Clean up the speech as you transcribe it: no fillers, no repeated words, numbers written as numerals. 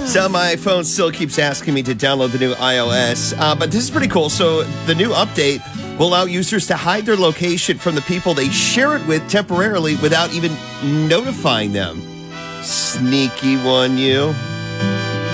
So my phone still keeps asking me to download the new iOS, but this is pretty cool. So the new update will allow users to hide their location from the people they share it with temporarily without even notifying them. Sneaky one, you.